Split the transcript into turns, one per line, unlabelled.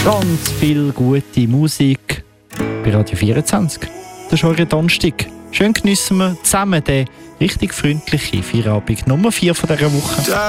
Ganz viel gute Musik bei Radio 24. Das ist heute Donnerstag. Schön geniessen wir zusammen den richtig freundlichen Feierabend Nummer 4 von dieser Woche.